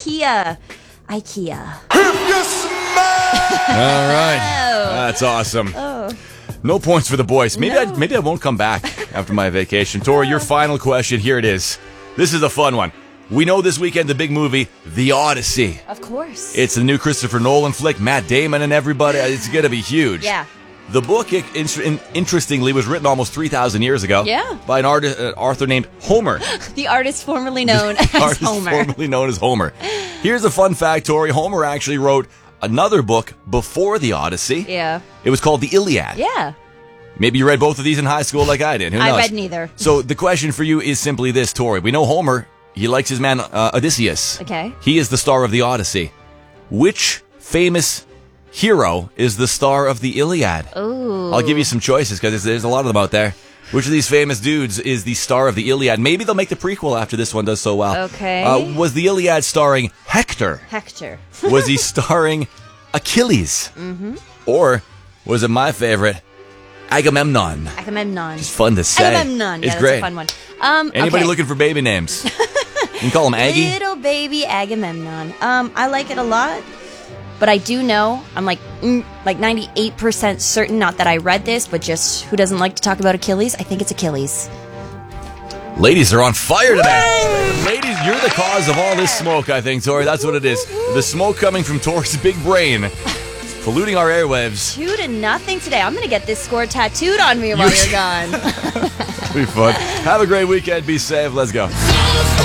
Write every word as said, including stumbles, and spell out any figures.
IKEA. IKEA. All right. That's awesome. Oh. No points for the boys. Maybe No. I maybe I won't come back after my vacation. Tori, your final question. Here it is. This is a fun one. We know this weekend the big movie, The Odyssey. Of course. It's the new Christopher Nolan flick, Matt Damon and everybody. It's going to be huge. Yeah. The book, it, in, interestingly, was written almost three thousand years ago. Yeah. By an artist, uh, author named Homer. The artist formerly known as artist Homer. formerly known as Homer. Here's a fun fact, Tori. Homer actually wrote another book before The Odyssey. Yeah. It was called The Iliad. Yeah. Maybe you read both of these in high school like I did. Who knows? I read neither. So the question for you is simply this, Tori. We know Homer, he likes his man uh, Odysseus. Okay. He is the star of The Odyssey. Which famous hero is the star of The Iliad? Ooh. I'll give you some choices because there's a lot of them out there. Which of these famous dudes is the star of The Iliad? Maybe they'll make the prequel after this one does so well. Okay. Uh, was The Iliad starring Hector? Hector. Was he starring Achilles? Mm-hmm. Or was it my favorite, Agamemnon? Agamemnon. It's fun to say. Agamemnon. Yeah, It's that's great. a fun one. Um, Anybody okay. looking for baby names? You can call him Aggie. Little baby Agamemnon. Um, I like it a lot, but I do know, I'm like, mm, like ninety-eight percent certain, not that I read this, but just who doesn't like to talk about Achilles? I think it's Achilles. Ladies are on fire today. Ladies, you're the cause of all this smoke, I think, Tori. That's what it is. The smoke coming from Tori's big brain. It's polluting our airwaves. Two to nothing today. I'm going to get this score tattooed on me while You- you're gone. It'll be fun. Have a great weekend. Be safe. Let's go.